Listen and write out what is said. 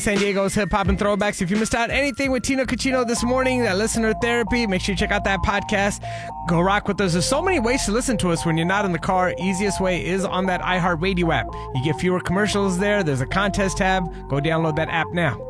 San Diego's hip hop and throwbacks. If you missed out anything with Tino Cucino this morning, that listener therapy, make sure you check out that podcast. Go rock with us. There's so many ways to listen to us when you're not in the car. Easiest way is on that iHeartRadio app. You get fewer commercials there. There's a contest tab. Go download that app now.